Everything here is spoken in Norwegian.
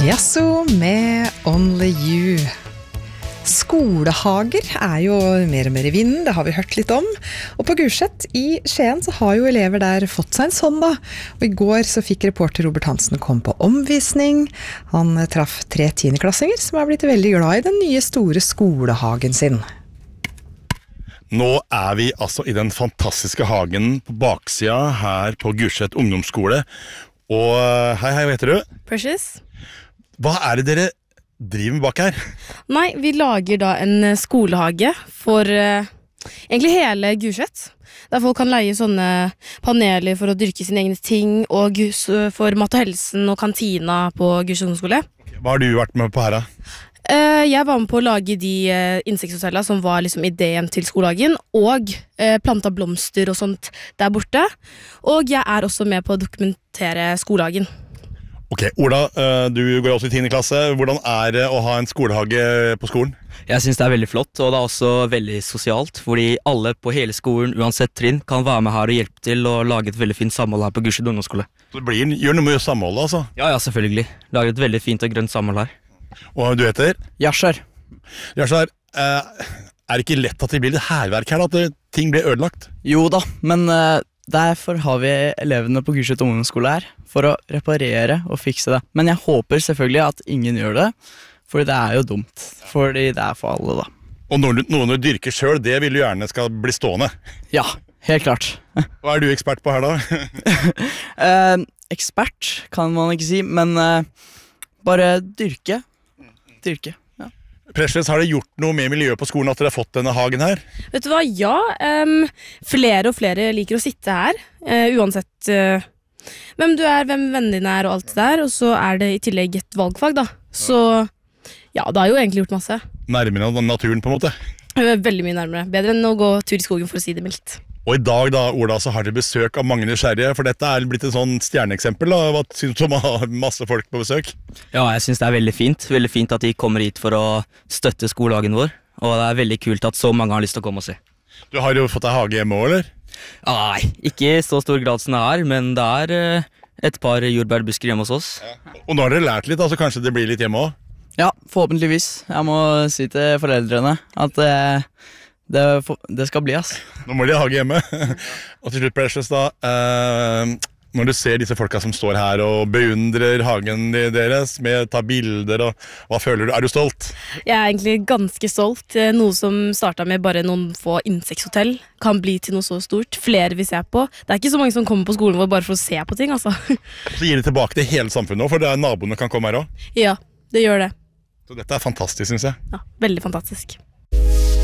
Jaså med Only You. Skolehager jo mer og mer i vinden, det har vi hørt litt om. Og på Gulset i Skien så har jo elever der fått seg en sånn da. Og i går så fikk reporter Robert Hansen komme på omvisning. Han traff 3 tiendeklassinger som har blitt veldig glad i den nye store skolehagen sin. Nå vi altså i den fantastiske hagen på baksida her på Gulset ungdomsskole. Og hei, hva heter du? Precious. Hva det dere driver med bak her? Nei, vi lager da en skolehage for egentlig hele Gulset. Der folk kan leie sånne paneler for å dyrke sine egne ting, og for mat og helsen og kantina på Gulset ungdomsskole. Hva har du vært med på her da? Jeg var med på å lage de insekthotellene som var liksom ideen til skolehagen, og planta blomster og sånt der borte. Og jeg også med på å dokumentere skolehagen. Ok, Ola, du går også i 10. klasse. Hvordan det å ha en skolehage på skolen? Jeg synes det veldig flott, og det også veldig sosialt, fordi alle på hele skolen, uansett trinn, kan være med her og hjelpe til å lage et veldig fint samhold her på Gulset ungdomsskole. Så det gjør noe med samholdet, altså? Ja, selvfølgelig. Lager et veldig fint og grønt samhold her. Og du heter? Yashar. Yashar, det ikke lett at det blir litt hærverk her, at ting blir ødelagt? Jo da, men derfor har vi elevene på Gulset ungdomsskole her, for å reparere og fikse det. Men jeg håper selvfølgelig at ingen gjør det, for det jo dumt. Fordi det for alle da. Og noen du dyrker selv, det vil du gjerne skal bli stående? Ja, helt klart. Hva du ekspert på her da? Ekspert kan man ikke si, men bare dyrke. Dyrke, ja. Precious, har det gjort noe med miljøet på skolen at dere har fått denne hagen her? Vet du hva, ja. Flere og flere liker å sitte her, uansett hvem du hvem vennene dine og alt det der, og så det i tillegg et valgfag da. Så ja, det har jo egentlig gjort masse. Nærmere naturen på en måte? Veldig mye nærmere. Bedre enn å gå tur i skogen for å si det mildt. Og i dag da, Ola, så har dere besøk av mange nysgjerrige, for dette blitt et sånn stjerneeksempel da. Hva synes du om å ha masse folk på besøk? Ja, jeg synes det veldig fint. Veldig fint at de kommer hit for å støtte skolehagen vår, og det veldig kult at så mange har lyst til å komme og se. Du har jo fått deg hage hjemme også, eller? Nei, ikke i så stor grad som det men det et par jordbærbusker hjemme hos oss. Ja. Og nå har dere lært litt, altså kanskje det blir litt hjemme også? Ja, forhåpentligvis. Jeg må si til foreldrene at det skal bli, ass. Nå må de ha hage hjemme. Og til slutt, Precious, da, når du ser disse folka som står her og beundrer hagen deres, med ta bilder, og hva føler du? Du stolt? Jeg egentlig ganske stolt. Noe som startet med bare noen få insekthotell kan bli til noe så stort. Flere vi ser på. Det ikke så mange som kommer på skolen vår bare for å se på ting, altså. Så gir det tilbake til hele samfunnet også, for naboene kan komme her også? Ja, det gjør det. Så dette fantastisk, synes jeg. Ja, veldig fantastisk.